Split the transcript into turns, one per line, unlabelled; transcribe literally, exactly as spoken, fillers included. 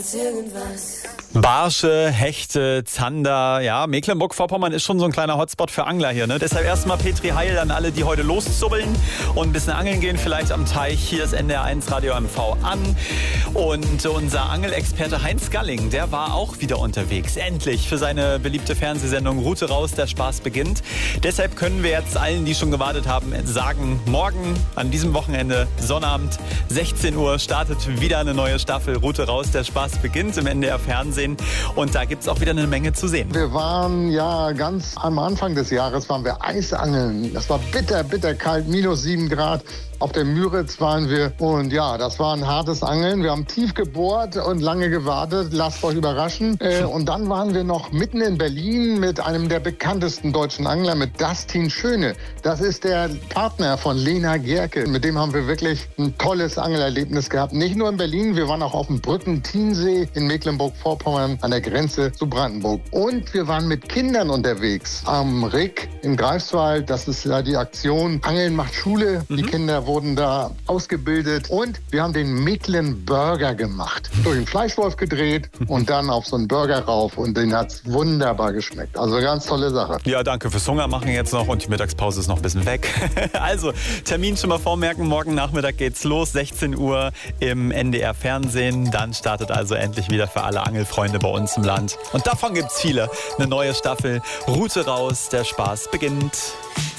Irgendwas.
Barsche, Hechte, Zander, ja, Mecklenburg-Vorpommern ist schon so ein kleiner Hotspot für Angler hier, ne? Deshalb erstmal Petri Heil an alle, die heute loszubbeln und ein bisschen angeln gehen, vielleicht am Teich. Hier ist N D R eins Radio M V an. Und unser Angelexperte Heinz Galling, der war auch wieder unterwegs. Endlich für seine beliebte Fernsehsendung Route raus, der Spaß beginnt. Deshalb können wir jetzt allen, die schon gewartet haben, sagen, morgen an diesem Wochenende, Sonnabend, sechzehn Uhr, startet wieder eine neue Staffel Route raus, der Spaß beginnt im N D R Fernsehen. Und da gibt es auch wieder eine Menge zu sehen.
Wir waren ja ganz am Anfang des Jahres waren wir Eisangeln. Das war bitter, bitter kalt, minus sieben Grad. Auf der Müritz waren wir und ja, das war ein hartes Angeln. Wir haben tief gebohrt und lange gewartet. Lasst euch überraschen. Äh, und dann waren wir noch mitten in Berlin mit einem der bekanntesten deutschen Angler, mit Dustin Schöne. Das ist der Partner von Lena Gerke. Mit dem haben wir wirklich ein tolles Angelerlebnis gehabt. Nicht nur in Berlin, wir waren auch auf dem Brücken-Tiensee in Mecklenburg-Vorpommern an der Grenze zu Brandenburg. Und wir waren mit Kindern unterwegs am Rick in Greifswald. Das ist ja die Aktion Angeln macht Schule. Mhm. Die Kinder wurden da ausgebildet und wir haben den Mecklen-Burger gemacht. Durch einen Fleischwolf gedreht und dann auf so einen Burger rauf und den hat's wunderbar geschmeckt. Also eine ganz tolle Sache.
Ja, danke fürs Hunger machen jetzt noch und die Mittagspause ist noch ein bisschen weg. Also, Termin schon mal vormerken, morgen Nachmittag geht's los, sechzehn Uhr im N D R Fernsehen. Dann startet also endlich wieder für alle Angelfreunde bei uns im Land. Und davon gibt's viele. Eine neue Staffel, Route raus, der Spaß beginnt.